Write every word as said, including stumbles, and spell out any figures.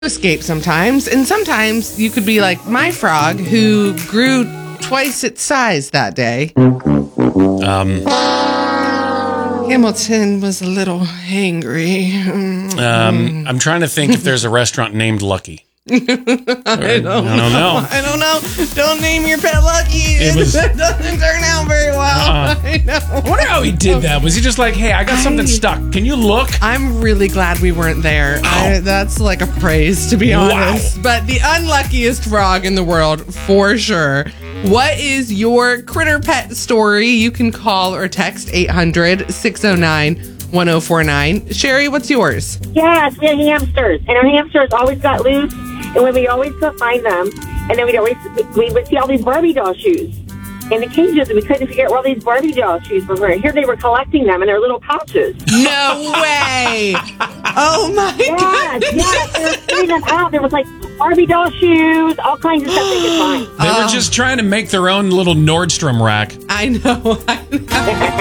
escape sometimes, and sometimes you could be like my frog who grew twice its size that day. Um, Hamilton was a little hangry. um, I'm trying to think if there's a restaurant named Lucky. I, don't, I don't know. I don't know. Don't name your pet Lucky. It was- It doesn't turn out very well. Uh-uh. I know. I wonder how he did that. Was he just like, hey, I got something I- stuck. Can you look? I'm really glad we weren't there. I, that's like a praise, to be Wow. honest. But the unluckiest frog in the world, for sure. What is your critter pet story? You can call or text eight hundred, six oh nine, one oh four nine. Sherry, what's yours? Yes, we had hamsters, and our hamsters always got loose, and when we always could find them, and then we'd always we would see all these Barbie doll shoes in the cages, and we couldn't figure out where all these Barbie doll shoes were. Here they were collecting them in their little pouches. No way! Oh my god! Yes, yes, they were putting them out. There was like Barbie doll shoes, all kinds of stuff they could find. They Oh. were just trying to make their own little Nordstrom rack. I know. I know.